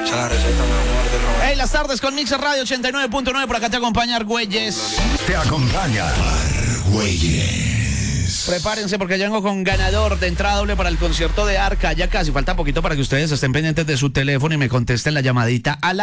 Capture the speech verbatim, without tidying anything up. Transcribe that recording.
Echa la receta, mi amor, del Romeo. Hey, las tardes con Mixer Radio ochenta y nueve punto nueve. Por acá te acompaña Argüelles. Te acompaña Argüelles. Prepárense porque ya vengo con ganador de entrada doble para el concierto de Arca. Ya casi falta poquito para que ustedes estén pendientes de su teléfono y me contesten la llamadita a la